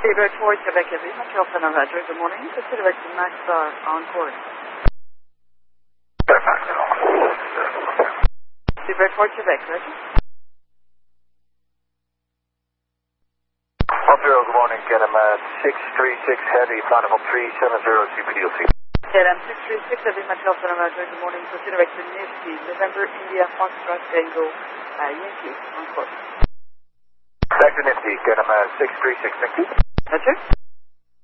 Seabird Ford, Quebec, Heavy, Montreal, San Roger. Good morning. Proceed direct to Max Star on course. Seabird Ford, Quebec, Roger. Montreal, good morning. KLM 636 Heavy, flight level 370 CPDLC. KLM 636 Heavy, Montreal, San Roger. Good morning. Proceed direct to Nifty, November, India, Foxtrot, Tango, Yankee on course. Back to Nifty, KLM 636, thank you. Roger.